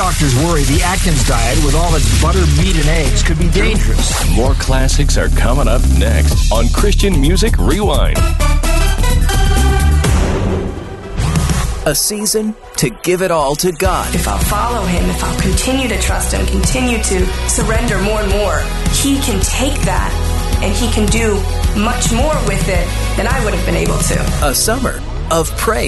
doctors worry the Atkins diet with all its butter, meat, and eggs could be dangerous. More classics are coming up next on Christian Music Rewind. A season to give it all to God. If I'll follow Him, if I'll continue to trust Him, continue to surrender more and more, He can take that and He can do much more with it than I would have been able to. A summer of praise.